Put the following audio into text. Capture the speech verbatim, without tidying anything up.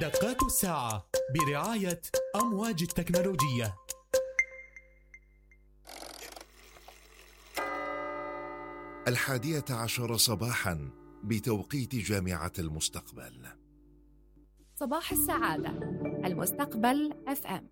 دقات الساعة برعاية أمواج التكنولوجية. الحادية عشر صباحا بتوقيت جامعة المستقبل. صباح السعادة، المستقبل اف ام.